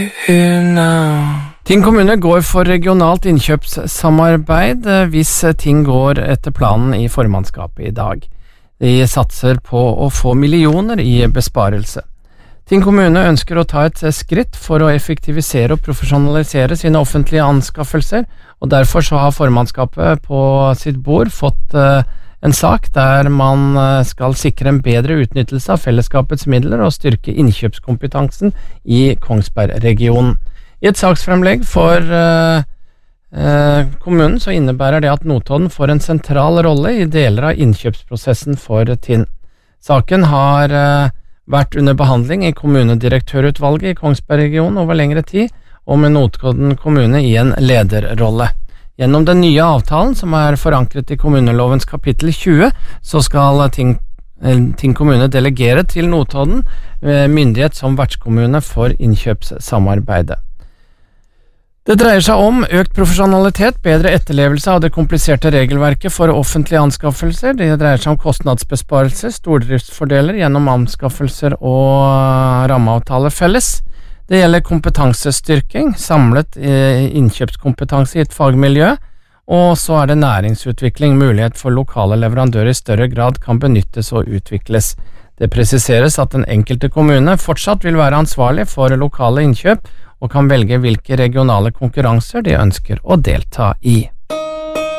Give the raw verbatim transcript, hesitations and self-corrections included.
Tinn kommune går for regionalt innkjøpssamarbeid hvis ting går etter planen i formannskapet i dag. De satser på å få millioner i besparelse. Tinn kommune ønsker å ta et skritt for å effektivisere og profesjonalisere sine offentlige anskaffelser, og derfor så har formannskapet på sitt bord fått en sak der man skal sikre en bedre utnyttelse av fellesskapets midler og styrke innkjøpskompetansen i Kongsberg-regionen. I et saksfremlegg for uh, uh, kommunen så innebærer det at Notodden får en sentral rolle i deler av innkjøpsprosessen for Tinn. Saken har uh, vært under behandling i kommunedirektørutvalget i Kongsberg-regionen over lengre tid, og med Notodden kommune i en lederrolle. Gjennom den nye avtalen, som er forankret i kommunelovens kapittel tjue, så skal Tinn, Tinn kommune delegere til Notodden myndighet som vertskommune for innkjøpssamarbeidet. Det dreier seg om økt profesjonalitet, bedre etterlevelse av det kompliserte regelverket for offentlige anskaffelser, det dreier seg om kostnadsbesparelser, stordriftsfordeler gjennom anskaffelser og rammeavtale felles. Det gjelder kompetansestyrking, samlet innkjøpskompetanse i et fagmiljø, og så er det næringsutvikling, mulighet for lokale leverandører i større grad kan benyttes og utvikles. Det presiseres at den enkelte kommune fortsatt vil være ansvarlig for lokale innkjøp, og kan velge hvilke regionale konkurranser de ønsker å delta i.